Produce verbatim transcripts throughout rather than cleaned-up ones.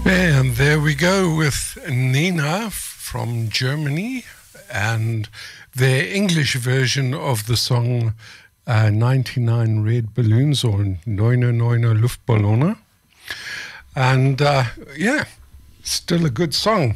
And there we go with Nina from Germany and their English version of the song uh, ninety-nine Red Balloons or neunundneunzig Luftballone. And uh, yeah, still a good song.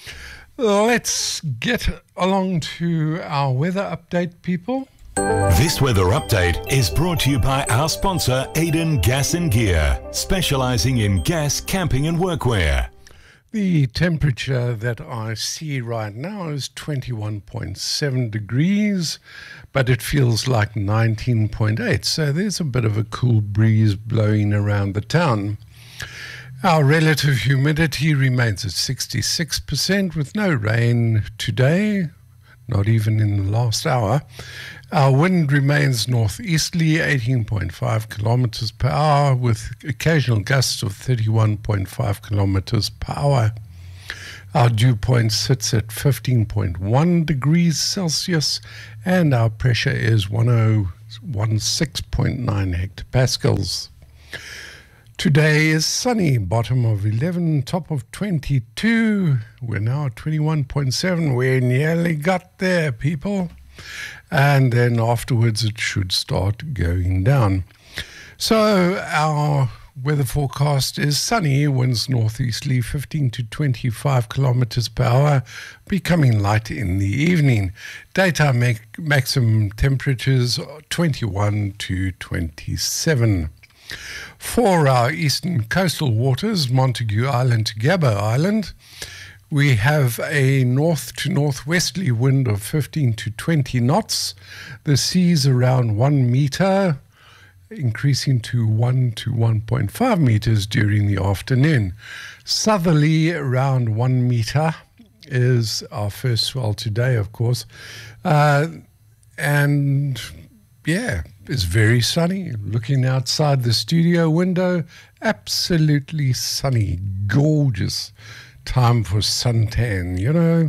Let's get along to our weather update, people. This weather update is brought to you by our sponsor, Aiden Gas and Gear, specializing in gas, camping and workwear. The temperature that I see right now is twenty-one point seven degrees, but it feels like nineteen point eight, so there's a bit of a cool breeze blowing around the town. Our relative humidity remains at sixty-six percent with no rain today, not even in the last hour. Our wind remains northeasterly, eighteen point five kilometers per hour, with occasional gusts of thirty-one point five kilometers per hour. Our dew point sits at fifteen point one degrees Celsius, and our pressure is one hundred sixteen point nine hectopascals. Today is sunny, bottom of eleven, top of twenty-two. We're now at twenty-one point seven. We nearly got there, people. And then afterwards it should start going down. So our weather forecast is sunny, winds northeasterly fifteen to twenty-five kilometers per hour, becoming light in the evening. Daytime mac- maximum temperatures twenty-one to twenty-seven. For our eastern coastal waters, Montague Island to Gabba Island, we have a north to northwesterly wind of fifteen to twenty knots. The sea's around one meter, increasing to one to one point five meters during the afternoon. Southerly around one meter is our first swell today, of course. Uh, and yeah, it's very sunny. Looking outside the studio window, absolutely sunny, gorgeous. Time for suntan, you know.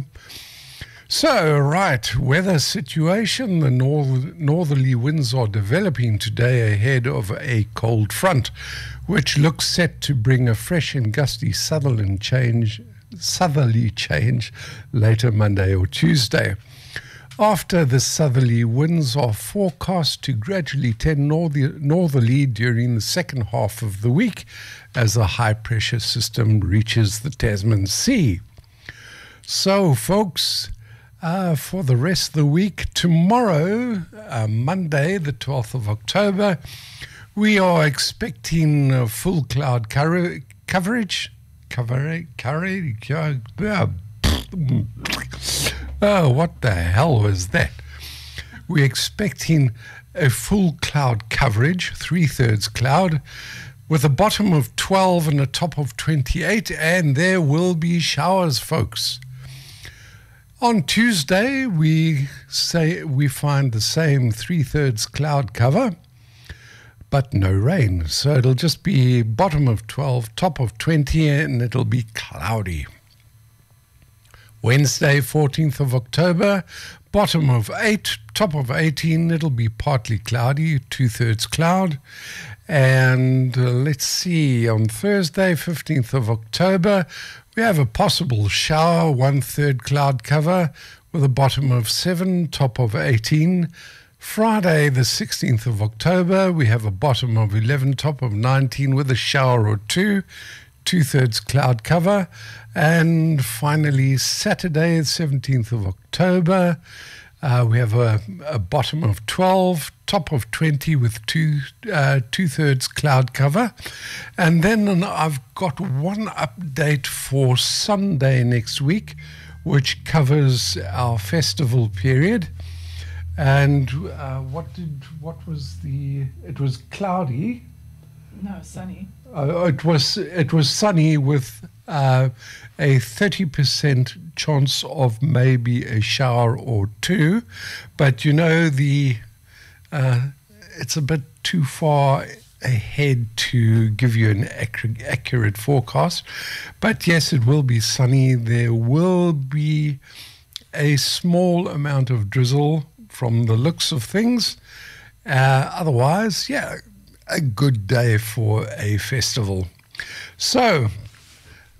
So, right, weather situation. The north, northerly winds are developing today ahead of a cold front, which looks set to bring a fresh and gusty southerly change, southerly change later Monday or Tuesday. After the southerly winds are forecast to gradually turn northerly during the second half of the week as a high-pressure system reaches the Tasman Sea. So, folks, uh, for the rest of the week, tomorrow, uh, Monday, the twelfth of October, we are expecting uh, full cloud cover- coverage. Coverage? Coverage? Uh, Oh, what the hell was that? We're expecting a full cloud coverage, three-thirds cloud, with a bottom of twelve and a top of twenty-eight, and there will be showers, folks. On Tuesday, we say we find the same three-thirds cloud cover, but no rain. So it'll just be bottom of twelve, top of twenty, and it'll be cloudy. Wednesday, fourteenth of October, bottom of eight, top of eighteen, it'll be partly cloudy, two-thirds cloud. And uh, let's see, on Thursday, fifteenth of October, we have a possible shower, one-third cloud cover with a bottom of seven, top of eighteen. Friday, the sixteenth of October, we have a bottom of eleven, top of nineteen with a shower or two, two-thirds cloud cover. And finally, Saturday, the seventeenth of October, uh, we have a, a bottom of twelve, top of twenty with two, uh, two-thirds cloud cover. And then I've got one update for Sunday next week, which covers our festival period. And uh, what did what was the? It was cloudy. No, sunny. Uh, it was it was sunny with uh, a thirty percent chance of maybe a shower or two, but you know the uh, it's a bit too far ahead to give you an accurate, accurate forecast. But yes, it will be sunny. There will be a small amount of drizzle from the looks of things. Uh, otherwise, yeah, a good day for a festival. So,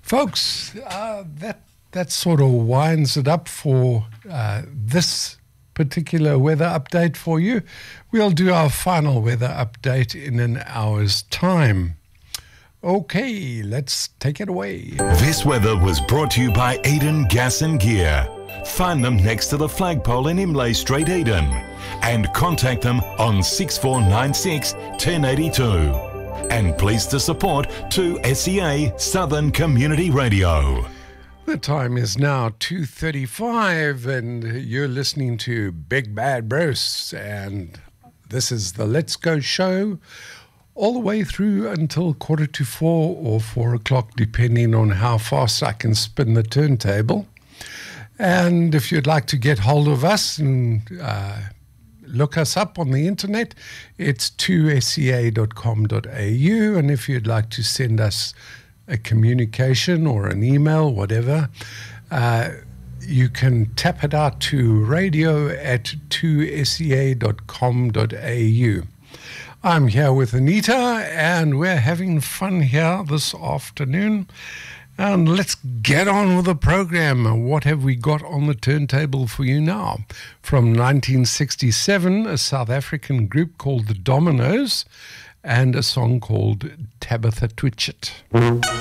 Folks, uh, that, that sort of winds it up for uh, this particular weather update for you. We'll do our final weather update in an hour's time. Okay, let's take it away. This weather was brought to you by Eden Gas and Gear. Find them next to the flagpole in Imlay Street, Eden, and contact them on six four nine six, one zero eight two. And pleased to support two S E A Southern Community Radio. The time is now two thirty-five and you're listening to Big Bad Bruce, and this is the Let's Go show all the way through until quarter to four or four o'clock, depending on how fast I can spin the turntable. And if you'd like to get hold of us and uh, look us up on the internet, it's two s e a dot com dot a u. And if you'd like to send us a communication or an email, whatever, uh, you can tap it out to radio at two s e a dot com dot a u. I'm here with Anita, and we're having fun here this afternoon. And let's get on with the program. What have we got on the turntable for you now? From nineteen sixty-seven, a South African group called the Dominoes, and a song called Tabitha Twitchett.